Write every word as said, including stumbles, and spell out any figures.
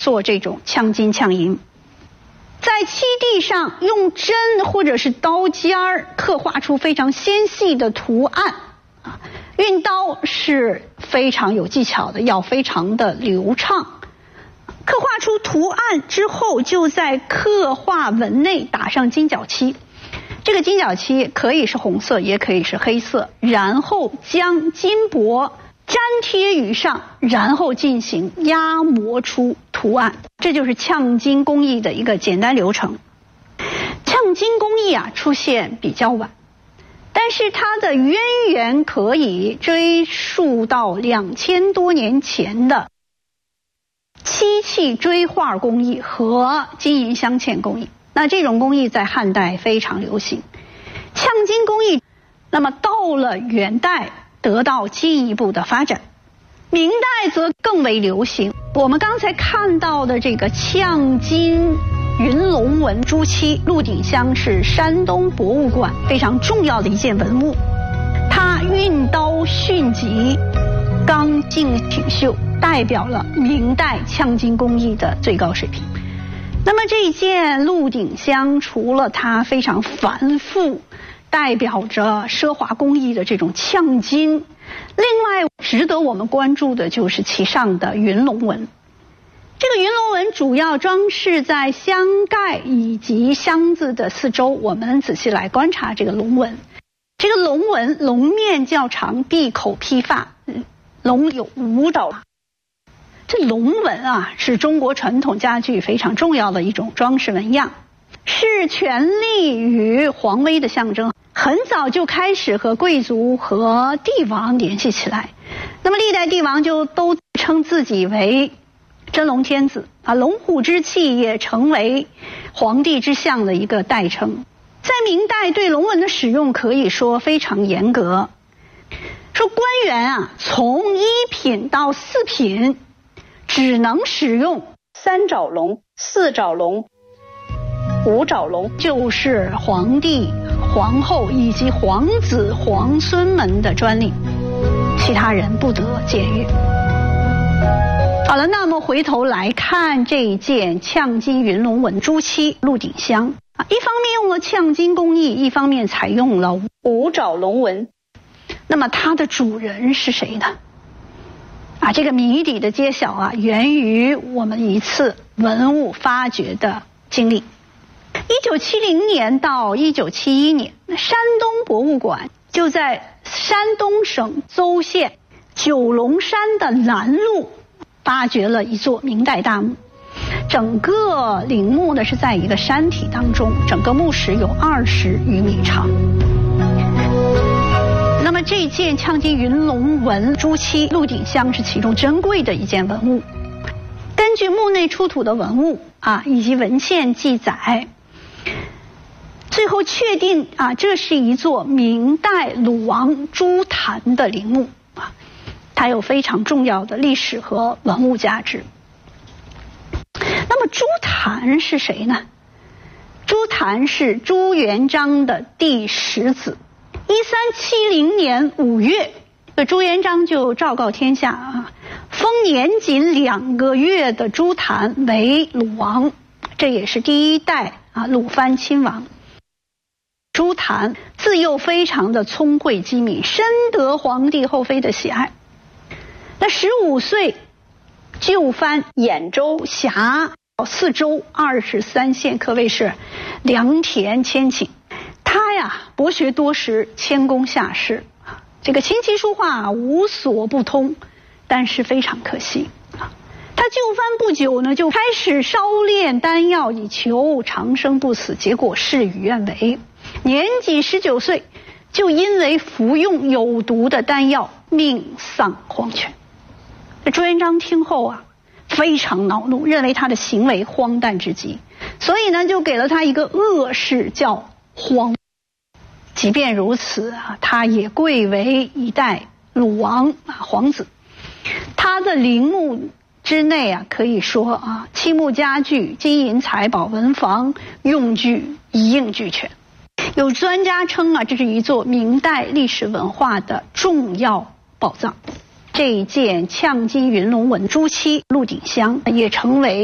做这种呛金呛银。在漆地上用针或者是刀尖儿刻画出非常纤细的图案啊，运刀是非常有技巧的，要非常的流畅。刻画出图案之后，就在刻画纹内打上金角漆。这个金角漆可以是红色，也可以是黑色，然后将金箔粘贴于上，然后进行压磨出图案。这就是呛金工艺的一个简单流程。呛金工艺啊出现比较晚，但是它的渊源可以追溯到两千多年前的漆器锥画工艺和金银镶嵌工艺。那这种工艺在汉代非常流行。呛金工艺，那么到了元代得到进一步的发展，明代则更为流行。我们刚才看到的这个呛金云龙纹朱漆，鹿鼎香是山东博物馆非常重要的一件文物，它运刀迅疾，刚劲挺秀，代表了明代呛金工艺的最高水平。那么这件鹿鼎香除了它非常繁复，代表着奢华工艺的这种呛金，另外值得我们关注的就是其上的云龙纹。这个云龙纹主要装饰在箱盖以及箱子的四周，我们仔细来观察这个龙纹。这个龙纹龙面较长，闭口披发，龙有五爪。这龙纹啊，是中国传统家具非常重要的一种装饰纹样，是权力与皇威的象征，很早就开始和贵族和帝王联系起来。那么历代帝王就都称自己为真龙天子啊，龙虎之气也成为皇帝之相的一个代称。在明代对龙纹的使用可以说非常严格，说官员啊，从一品到四品只能使用三爪龙、四爪龙、五爪龙，就是皇帝、皇后以及皇子、皇孙们的专利，其他人不得僭越。好了，那么回头来看这一件呛金云龙纹朱漆鹿鼎香啊，一方面用了呛金工艺，一方面采用了五爪龙纹。那么它的主人是谁呢？啊，这个谜底的揭晓啊，源于我们一次文物发掘的经历。一九七零年到一九七一年，山东博物馆就在山东省邹县九龙山的拦路发掘了一座明代大墓。整个陵墓呢是在一个山体当中，整个墓室有二十余米长。那么这件呛金云龙纹朱漆鹿鼎香是其中珍贵的一件文物。根据墓内出土的文物啊以及文献记载，最后确定啊，这是一座明代鲁王朱坛的陵墓啊，它有非常重要的历史和文物价值。那么朱坛是谁呢？朱坛是朱元璋的第十子。一三七零年五月，朱元璋就昭告天下啊，封年仅两个月的朱坛为鲁王，这也是第一代啊鲁藩亲王。朱坛自幼非常的聪慧机敏，深得皇帝后妃的喜爱。那十五岁就藩兖州辖四州二十三县，可谓是良田千顷。他呀博学多识，谦恭下士，这个琴棋书画无所不通，但是非常可惜啊，他就藩不久呢，就开始烧炼丹药以求长生不死，结果事与愿违。年仅十九岁，就因为服用有毒的丹药，命丧黄泉。朱元璋听后啊，非常恼怒，认为他的行为荒诞至极，所以呢，就给了他一个恶谥，叫荒。即便如此啊，他也贵为一代鲁王啊皇子。他的陵墓之内啊，可以说啊，漆木家具、金银财宝、文房用具一应俱全。有专家称啊，这是一座明代历史文化的重要宝藏。这一件呛金云龙纹朱漆鹿鼎香也成为